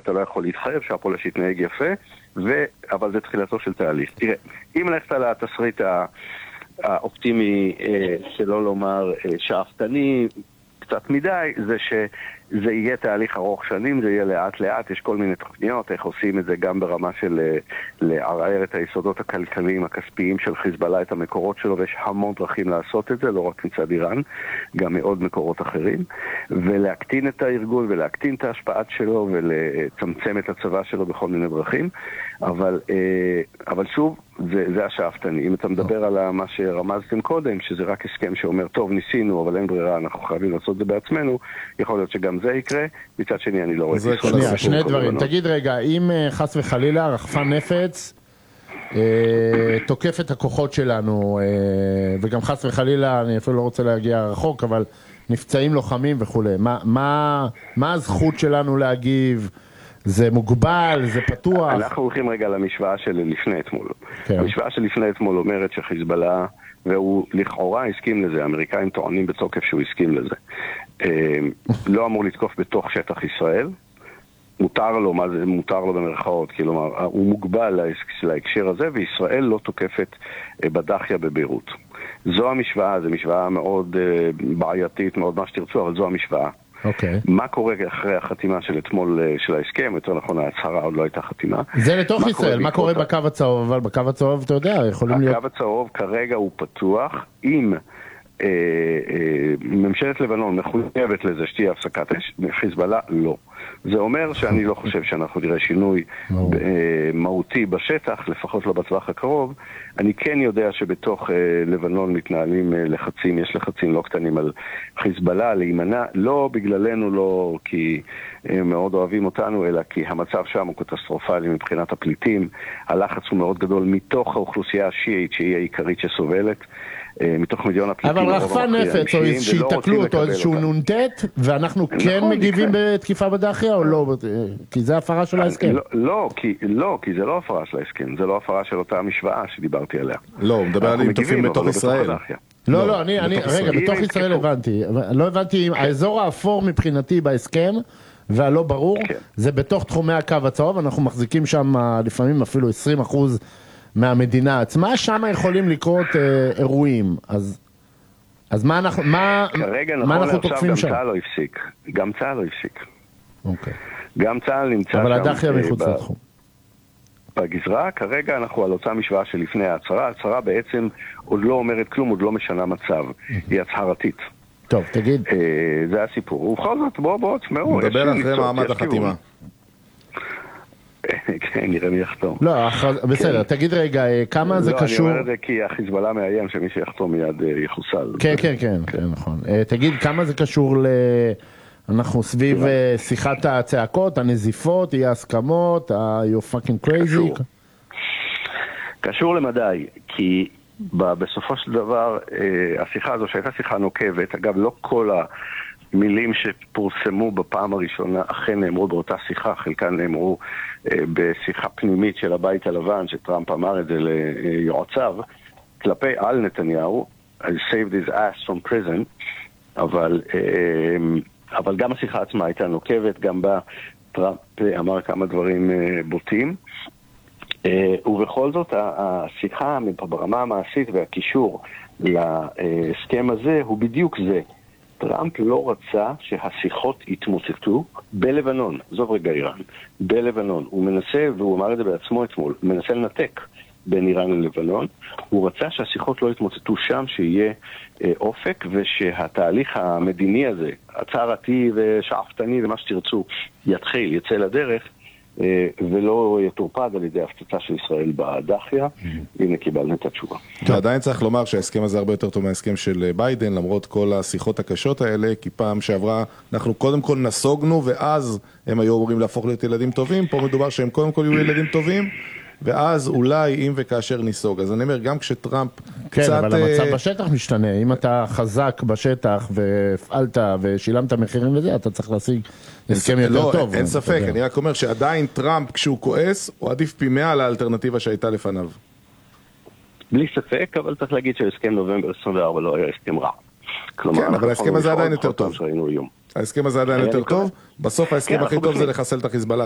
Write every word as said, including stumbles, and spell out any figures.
אתה לא יכול להתחייב שהפולש יתנהג יפה, ו... אבל זה תחילתו של תהליך. תראה, אם הלכת על התסריט האופטימי, שלא לומר שאפתני, קצת מדי, זה שזה יהיה תהליך ארוך שנים, זה יהיה לאט לאט, יש כל מיני תוכניות, איך עושים את זה גם ברמה של לערער את היסודות הכלכליים, הכספיים של חיזבאללה, את המקורות שלו, ויש המון דרכים לעשות את זה, לא רק מצד איראן, גם מעוד מקורות אחרים, ולהקטין את הארגון ולהקטין את ההשפעת שלו ולצמצם את הצבא שלו בכל מיני דרכים, אבל, אבל שוב, זה, זה השאפתני. אם אתה מדבר על מה שרמזתם קודם, שזה רק הסכם שאומר, טוב, ניסינו, אבל אין ברירה, אנחנו חייבים לעשות את זה בעצמנו, יכול להיות שגם זה יקרה, מצד שני אני לא רואה. שנייה, שני דברים. תגיד רגע, אם חס וחלילה, רחפן נפץ, תוקף את הכוחות שלנו, וגם חס וחלילה, אני אפילו לא רוצה להגיע רחוק, אבל נפצעים לוחמים וכו'. מה, מה, מה הזכות שלנו להגיב? זה מוגבל, זה פתוח. אנחנו הולכים רגע למשוואה של לפני אתמול. כן. המשוואה של לפני אתמול אומרת שחיזבאללה, והוא לכאורה הסכים לזה, האמריקאים טוענים בתוקף שהוא הסכים לזה, לא אמור לתקוף בתוך שטח ישראל, מותר לו, מה זה מותר לו במרכאות, כלומר, הוא מוגבל להקשר הזה, וישראל לא תוקפת בדחיה בביירות. זו המשוואה, זו משוואה מאוד בעייתית, מאוד מה שתרצו, אבל זו המשוואה. אוקיי. מה קורה אחרי החתימה של אתמול של ההסכם, יותר נכון ההצהרה עוד לא הייתה חתימה. זה לתוך ישראל, מה קורה בקו הצהוב? אבל בקו הצהוב אתה יודע, יכולים להיות... הקו הצהוב כרגע הוא פתוח, אם ממשלת לבנון מחויבת לזה שתהיה הפסקת אש, חיזבאללה לא. זה אומר שאני לא חושב שאנחנו נראה שינוי מהותי בשטח, לפחות לא בטווח הקרוב. אני כן יודע שבתוך לבנון מתנהלים לחצים, יש לחצים לא קטנים על חיזבאללה, להימנע, לא בגללנו, לא כי הם מאוד אוהבים אותנו, אלא כי המצב שם הוא קטסטרופלי מבחינת הפליטים. הלחץ הוא מאוד גדול מתוך האוכלוסייה השיעית, שהיא העיקרית שסובלת. מתוך מיליון הפליטים. אבל רחפן נפץ, או שיתקלו אותו איזשהו נונטט, ואנחנו כן מגיבים בתקיפה בדחיה, או לא? כי זה הפרה של ההסכם. לא, כי זה לא הפרה של ההסכם, זה לא הפרה של אותה המשוואה שדיברתי עליה. לא, הוא מדבר על אם תופעים בתוך ישראל. לא, לא, אני, רגע, בתוך ישראל הבנתי. לא הבנתי, האזור האפור מבחינתי בהסכם, והלא ברור, זה בתוך תחומי הקו הצהוב, אנחנו מחזיקים שם לפעמים אפילו עשרים אחוז מהמדינה עצמה, שם יכולים לקרות אה, אירועים. אז, אז מה אנחנו, מה, כרגע מה נכון אנחנו תוקפים שם? גם צה"ל לא הפסיק. גם צה"ל לא הפסיק. אוקיי. גם צה"ל נמצא שם. אבל הדחיה מחוץ ב... לתחום. בגזרה, כרגע אנחנו על אותה משוואה שלפני ההצהרה. ההצהרה בעצם עוד לא אומרת כלום, עוד לא משנה מצב. היא הצהרתית. טוב, תגיד. אה, זה הסיפור. ובכל זאת, בוא, בוא, תשמעו. נדבר אחרי מעמד החתימה. כן, נראה מי יחתום. לא, בסדר, תגיד רגע, כמה זה קשור... לא, אני אומר את זה כי החיזבאללה מאיים שמי שיחתום מיד יחוסל. כן, כן, כן, נכון. תגיד, כמה זה קשור ל... אנחנו סביב שיחת הצעקות, הנזיפות, אי ההסכמות, you fucking crazy? קשור למדי, כי בסופו של דבר, השיחה הזו שהייתה שיחה נוקבת, אגב, לא כל ה... מילים שפורסמו בפעם הראשונה אכן נאמרו באותה שיחה, חלקן נאמרו אה, בשיחה פנימית של הבית הלבן, שטראמפ אמר את זה ליועציו, כלפי על נתניהו, I saved his ass from prison, אבל, אה, אבל גם השיחה עצמה הייתה נוקבת, גם בה טראמפ אמר כמה דברים אה, בוטים, אה, ובכל זאת השיחה ברמה המעשית והקישור להסכם הזה הוא בדיוק זה. טראמפ לא רצה שהשיחות יתמוצצו בלבנון, זו רגע איראן, בלבנון. הוא מנסה, והוא אמר את זה בעצמו אתמול, הוא מנסה לנתק בין איראן ללבנון. הוא רצה שהשיחות לא יתמוצצו שם, שיהיה אה, אופק, ושהתהליך המדיני הזה, הצהרתי ושאפתני ומה שתרצו, יתחיל, יצא לדרך, ולא יתורפד על ידי הפצצה של ישראל בדחיה. הנה קיבלנו את התשובה. עדיין צריך לומר שההסכם הזה הרבה יותר טוב מההסכם של ביידן, למרות כל השיחות הקשות האלה, כי פעם שעברה אנחנו קודם כל נסוגנו, ואז הם היו אמורים להפוך להיות ילדים טובים. פה מדובר שהם קודם כל יהיו ילדים טובים, ואז אולי אם וכאשר ניסוג. אז אני אומר, גם כשטראמפ כן, קצת... אבל המצב בשטח משתנה. אם אתה חזק בשטח והפעלת ושילמת מחירים לזה, אתה צריך להשיג הסכם יותר לא, טוב. אין ספק. אני רק אומר שעדיין טראמפ, כשהוא כועס, הוא עדיף פי מאה על האלטרנטיבה שהייתה לפניו. בלי ספק, אבל צריך להגיד שהסכם נובמבר עשרים וארבע לא היה הסכם רע. כן, אבל ההסכם הזה עדיין יותר טוב. ההסכם הזה עדיין יותר טוב. בסוף ההסכם הכי טוב זה לחסל את החיזבאללה.